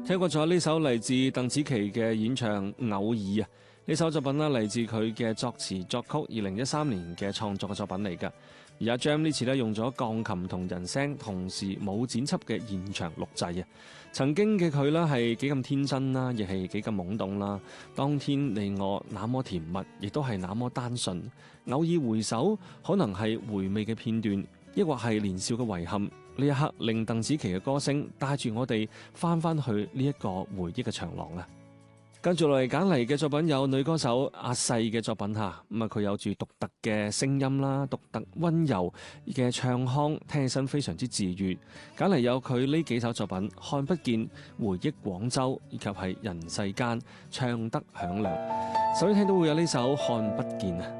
聽過咗呢首嚟自鄧紫棋嘅演唱《偶爾》啊，呢首作品啦嚟自佢嘅作詞作曲2013年嘅創作嘅作品嚟㗎。而阿 Jam 呢次咧用咗鋼琴同人聲同時冇剪輯嘅現場錄製啊。曾經嘅佢啦係幾咁天真啦，亦係幾咁懵懂啦。當天你我那麼甜蜜，亦都係那麼單純。偶爾回首，可能係回味嘅片段，抑或係年少嘅遺憾。呢一刻令鄧紫棋嘅歌聲帶住我哋翻去呢一個回憶嘅長廊啊！跟住落嚟揀嚟嘅作品有女歌手阿細嘅作品吓，咁啊佢有住獨特嘅聲音啦，獨特溫柔嘅唱腔，聽起身非常之治愈。揀嚟有佢呢幾首作品《看不見》、《回憶廣州》以及係《人世間》，唱得響亮。首先聽到會有呢首《看不見》啊。